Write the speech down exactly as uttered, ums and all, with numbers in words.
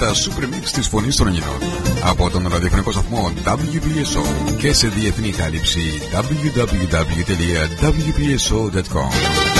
τα Super Mix της Φωνής των Ελληνών από τον ραδιοφωνικό σταθμό ντάμπλιου πι ες ο και σε διεθνή κάλυψη double-u double-u double-u τελεία double-u πι ες ο τελεία com.